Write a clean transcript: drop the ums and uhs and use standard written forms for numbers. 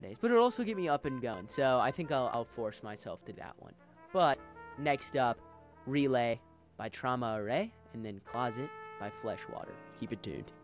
days, but it'll also get me up and going. So I think I'll force myself to that one. But next up, Relay by Trauma Array, and then Closet by Fleshwater. Keep it tuned.